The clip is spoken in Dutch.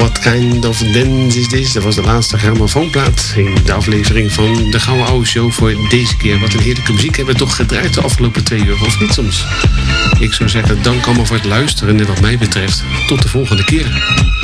What Kind of Dance Is This? Dat was de laatste grammofoonplaat in de aflevering van de Gouden Oude Show voor deze keer. Wat een heerlijke muziek hebben we toch gedraaid de afgelopen 2 uur, of niet soms? Ik zou zeggen, dank allemaal voor het luisteren en wat mij betreft, tot de volgende keer.